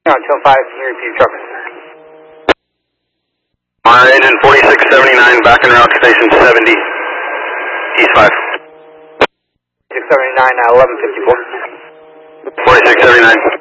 Until 5, can you repeat truck? Agent 4679, back en route, station 70, East 5. 679, 1154. 4679.